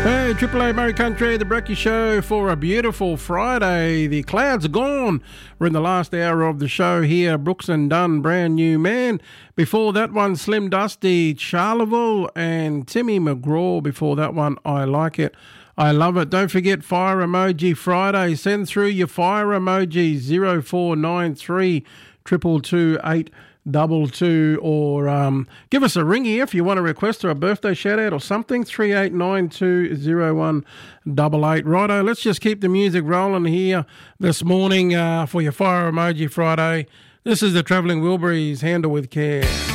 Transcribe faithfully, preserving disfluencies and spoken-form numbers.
Hey, Triple A Murray Country, the Brekkie Show for a beautiful Friday. The clouds are gone. We're in the last hour of the show here. Brooks and Dunn, Brand New Man. Before that one, Slim Dusty, Charleville, and Timmy McGraw. Before that one, I Like It. I love it. Don't forget Fire Emoji Friday. Send through your fire emoji zero four nine three two two two eight double two, or um, give us a ring here if you want to request or a birthday shout out or something. Three eight nine two zero one double eight. Righto, let's just keep the music rolling here this morning uh, for your Fire Emoji Friday. This is the Travelling Wilburys. Handle with care.